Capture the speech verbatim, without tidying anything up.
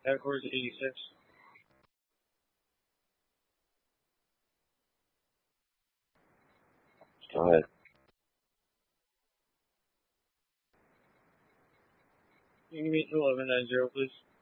Headquarters eighty-six. Go ahead. Can you give me two eleven nine zero, please?